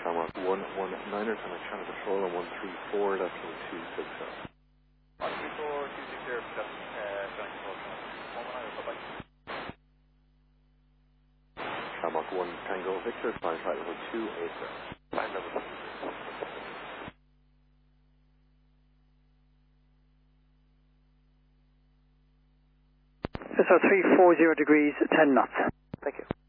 Shamrock 119er, Connect Channel Control on 134, decimal 260. 134, 260, Channel Control, bye-bye. Shamrock 1 Tango Victor, climb flight level 280. Flight level 2. So 340 degrees, 10 knots. Thank you.